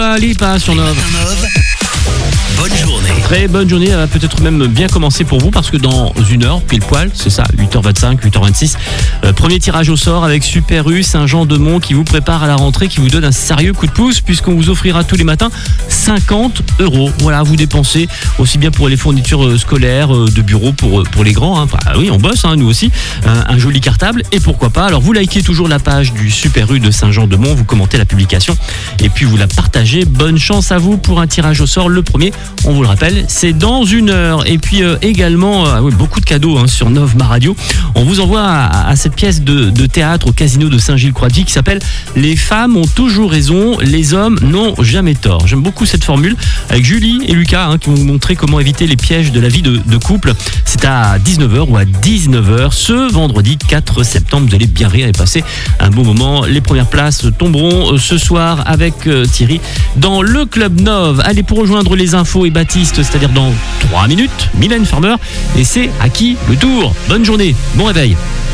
Dua Lipa sur Nove. Bonne journée. Très bonne journée, elle va peut-être même bien commencer pour vous parce que dans une heure, pile poil, c'est ça, 8h25, 8h26, premier tirage au sort avec Super U Saint-Jean-de-Mont qui vous prépare à la rentrée, qui vous donne un sérieux coup de pouce puisqu'on vous offrira tous les matins 50 €. Voilà, vous dépensez aussi bien pour les fournitures scolaires, de bureau pour les grands. Bah oui, on bosse, nous aussi. Un joli cartable et pourquoi pas. Alors vous likez toujours la page du Super U de Saint-Jean-de-Mont, vous commentez la publication et puis vous la partagez. Bonne chance à vous pour un tirage au sort. Le premier, on vous le rappelle, c'est dans une heure. Et puis également, beaucoup de cadeaux sur Nove Ma Radio. On vous envoie à cette pièce de théâtre au Casino de Saint-Gilles-Croix-de-Vie qui s'appelle « Les femmes ont toujours raison, les hommes n'ont jamais tort ». J'aime beaucoup cette formule avec Julie et Lucas qui vont vous montrer comment éviter les pièges de la vie de couple. C'est à 19h ou à 19h ce vendredi 4 septembre. Vous allez bien rire et passer un bon moment. Les premières places tomberont ce soir avec Thierry dans le Club Nove. Allez, pour rejoindre les infos et Baptiste, c'est-à-dire dans 3 minutes, Mylène Farmer, et c'est à qui le tour. Bonne journée, bon réveil.